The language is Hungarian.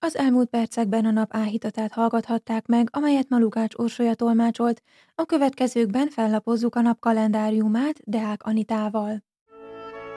Az elmúlt percekben a nap áhítatát hallgathatták meg, amelyet Malukács Orsolya tolmácsolt, a következőkben fellapozzuk a nap kalendáriumát Deák Anitával.